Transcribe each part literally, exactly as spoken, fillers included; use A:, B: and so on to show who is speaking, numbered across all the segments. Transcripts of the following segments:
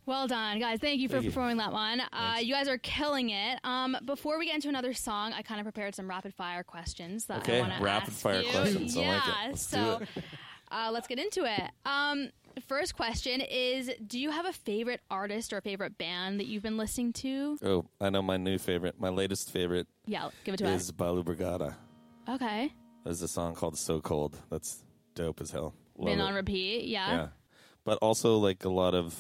A: Well done, guys. Thank you for
B: Thank you.
A: performing that one. Uh, you guys are killing it. Um, before we get into another song, I kind of prepared some rapid fire questions that
B: Okay,
A: I want to
B: rapid
A: ask
B: fire
A: you.
B: questions. I
A: Yeah,
B: like it. Let's
A: so
B: do it.
A: uh, let's get into it. Um, first question is: do you have a favorite artist or favorite band that you've been listening to?
B: Oh, I know my new favorite. My latest favorite
A: Yeah, give it to
B: is
A: us.
B: Balu Brigada.
A: Okay,
B: There's a song called "So Cold." That's dope as hell. Love
A: been
B: it.
A: on repeat. Yeah.
B: Yeah, but also like a lot of,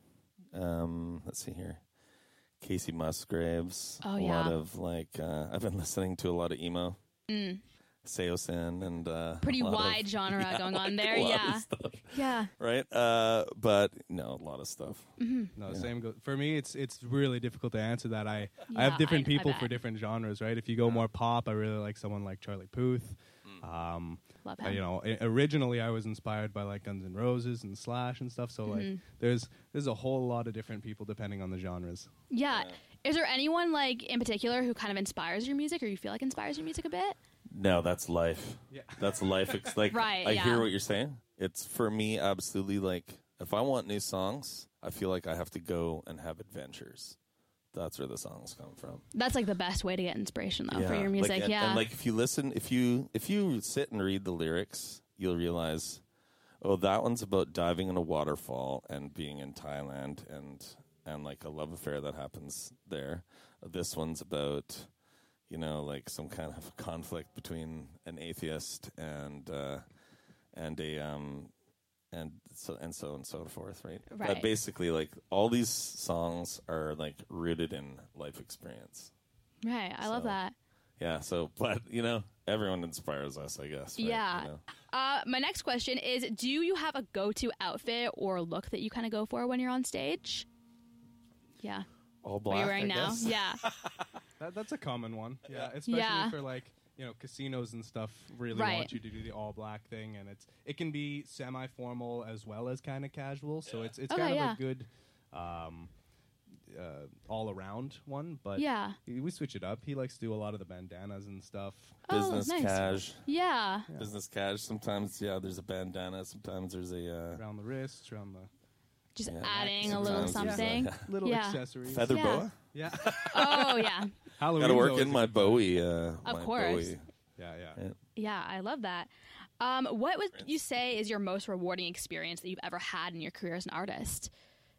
B: um, let's see here, Casey Musgraves.
A: Oh,
B: a
A: yeah.
B: lot of like uh, I've been listening to a lot of emo.
A: Mm.
B: Seosin and uh,
A: Pretty
B: a lot
A: wide
B: of,
A: genre
B: yeah,
A: going
B: like
A: on
B: a
A: there.
B: lot of
A: Yeah.
B: stuff,
A: Yeah.
B: right? Uh, but no, a lot of stuff.
A: Mm-hmm.
C: No,
B: Yeah.
C: same goes for me. It's it's really difficult to answer that. I I
A: Yeah,
C: have different
A: I- I
C: people
A: bet.
C: for different genres, right? If you go more pop, I really like someone like Charlie Puth.
B: Mm.
C: Um,
A: Love
C: uh,
A: him.
C: you know, I- originally I was inspired by like Guns N' Roses and Slash and stuff. So like,
A: Mhm.
C: there's there's a whole lot of different people depending on the genres.
A: Yeah. Is there anyone like in particular who kind of inspires your music, or you feel like inspires your music a bit?
B: No, that's life.
C: Yeah.
B: That's life. It's like
A: Right,
B: I
A: yeah.
B: hear what you're saying. It's for me absolutely like if I want new songs, I feel like I have to go and have adventures. That's where the songs come from.
A: That's like the best way to get inspiration though for your
B: Like,
A: music.
B: and,
A: yeah.
B: and like if you listen, if you if you sit and read the lyrics, you'll realize, oh, that one's about diving in a waterfall and being in Thailand and and like a love affair that happens there. This one's about, you know, like some kind of conflict between an atheist and uh, and a um, and so and so and so forth, right?
A: Right.
B: But basically, like all these songs are like rooted in life experience.
A: right. I love
B: so-
A: that.
B: Yeah. So, but you know, everyone inspires us, I guess. Right?
A: Yeah.
B: You know?
A: Uh, my next question is: do you have a go-to outfit or look that you kind of go for when you're on stage? Yeah.
B: All
A: What
B: black.
A: are you wearing
B: I
A: now?
B: guess.
A: Yeah.
C: That that's a common one. Yeah, especially
A: Yeah.
C: for like you know casinos and stuff. Really
A: Right.
C: want you to do the all black thing, and it's it can be semi formal as well as kind of casual. So it's it's
A: Okay,
C: kind of
A: yeah.
C: a good um, uh, all around one. But
A: Yeah.
C: we switch it up. He likes to do a lot of the bandanas and stuff.
B: Business
A: oh, nice.
B: cash.
A: Yeah.
C: Yeah.
B: Business cash. Sometimes, yeah, there's a bandana. Sometimes there's a uh,
C: Around the wrists, around the
A: Just
B: Yeah.
A: adding a little
B: Sometimes there's
A: something.
B: a
C: little
A: Yeah.
C: accessories.
B: feather
A: Yeah.
B: boa.
C: Yeah,
A: Oh yeah.
C: Halloween.
B: Got to work in my Bowie. Uh,
A: Of
B: my
A: course.
B: Bowie.
C: Yeah, yeah.
B: Yeah.
A: Yeah, I love that. Um, what would you say is your most rewarding experience that you've ever had in your career as an artist?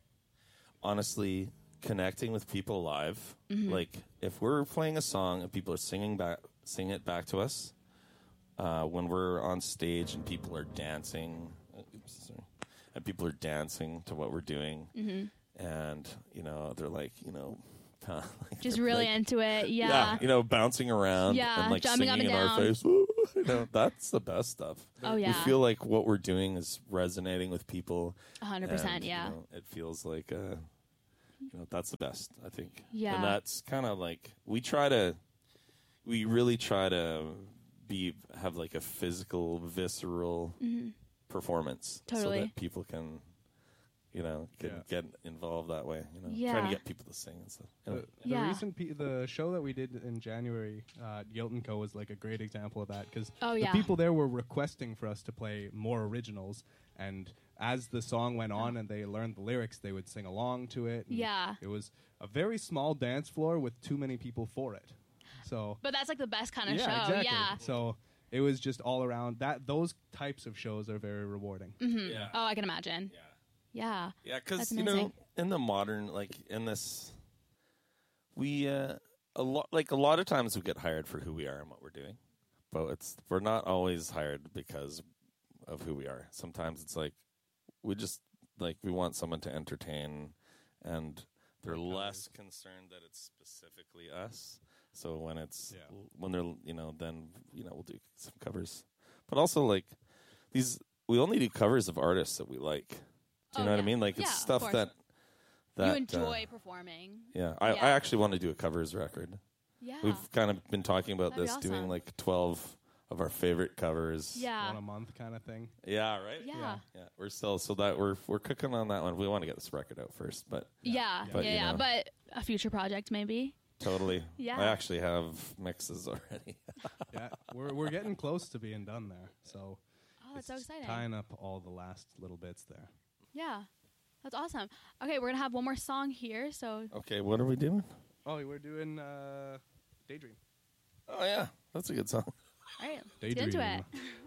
B: Honestly, connecting with people live.
A: Mm-hmm.
B: Like if we're playing a song and people are singing back, sing it back to us. Uh, when we're on stage and people are dancing, uh, oops, sorry, and people are dancing to what we're doing,
A: Mm-hmm.
B: and you know they're like, you know, like
A: Just
B: they're
A: really
B: like,
A: into it.
B: yeah,
A: Yeah.
B: you know, bouncing around
A: Yeah,
B: and like
A: jumping up
B: singing in
A: and
B: our
A: down.
B: face. you know, that's the best stuff.
A: Oh, yeah.
B: We feel like what we're doing is resonating with people.
A: A hundred percent.
B: and,
A: Yeah.
B: You know, it feels like, uh, you know, that's the best, I think.
A: Yeah.
B: And that's kind of like, we try to, we really try to be, have like a physical, visceral performance.
A: Mm-hmm. Totally.
B: So that people can, you know, can
C: Yeah.
B: get involved that way. You know,
A: Yeah.
B: trying to get people to sing and stuff.
C: The,
B: Anyway.
C: the
A: Yeah.
C: recent pe- the show that we did in January, uh, Yelton Co was like a great example of that because
A: Oh,
C: the
A: yeah.
C: people there were requesting for us to play more originals, and as the song went on and they learned the lyrics, they would sing along to it. and
A: Yeah.
C: it was a very small dance floor with too many people for it. So
A: But that's like the best kind of
C: yeah,
A: show.
C: exactly.
A: Yeah.
C: So it was just all around that. Those types of shows are very rewarding.
A: Mhm.
B: Yeah.
A: Oh, I can imagine.
B: Yeah.
A: Yeah.
B: Yeah, because
A: That's
B: you know,
A: amazing.
B: in the modern, like in this, we uh, a lot, like a lot of times we get hired for who we are and what we're doing, but it's we're not always hired because of who we are. Sometimes it's like we just like we want someone to entertain, and they're less concerned that it's specifically us. So when it's
C: Yeah.
B: when they're you know then you know we'll do some covers, but also like these we only do covers of artists that we like. Do you
A: Oh,
B: know what I
A: yeah.
B: mean? Like
A: Yeah,
B: it's
A: of
B: stuff
A: course.
B: that that
A: you
B: uh,
A: enjoy performing.
B: yeah, I,
A: Yeah.
B: I actually want to do a covers record.
A: Yeah.
B: We've kind of been talking about
A: That'd be
B: this,
A: awesome.
B: doing like twelve of our favorite covers.
A: Yeah.
C: One a month kind of thing.
B: Yeah, right.
A: Yeah.
C: Yeah.
B: Yeah, we're still so that we're we're cooking on that one. We want to get this record out first, but
A: Yeah.
B: But,
A: yeah.
B: you
A: Yeah.
B: know.
A: But a future project, maybe.
B: totally.
A: Yeah.
B: I actually have mixes already.
C: Yeah, we're we're getting close to being done there. So
A: Oh, that's so
C: it's
A: exciting.
C: tying up all the last little bits there.
A: Yeah. That's awesome. Okay, we're going to have one more song here. So
B: Okay, what are we doing?
C: Oh, we're doing uh, Daydream.
B: Oh, yeah. That's a good song.
A: all right, let's get into it.
C: Daydream.